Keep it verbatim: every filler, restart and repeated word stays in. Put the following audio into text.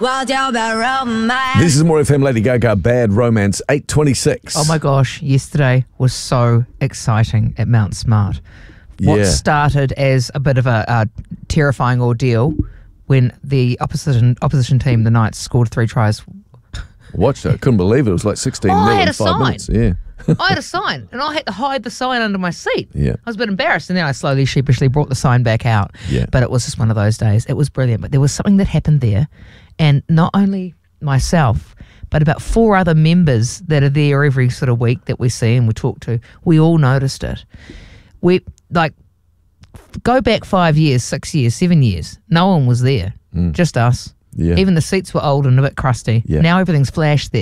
This is More F M, Lady Gaga, Bad Romance, eight twenty-six. Oh my gosh, yesterday was so exciting at Mount Smart. What Yeah. started as a bit of a, a terrifying ordeal when the opposition opposition team, the Knights, scored three tries. Watched it. Couldn't believe it. It was like sixteen Oh, I nil had in a five sign. minutes. Yeah. I had a sign, and I had to hide the sign under my seat. Yeah. I was a bit embarrassed, and then I slowly, sheepishly brought the sign back out. Yeah. But it was just one of those days. It was brilliant. But there was something that happened there, and not only myself, but about four other members that are there every sort of week that we see and we talk to, we all noticed it. We, like, go back five years, six years, seven years, no one was there, just us. Yeah. Even the seats were old and a bit crusty. Yeah. Now everything's flash there.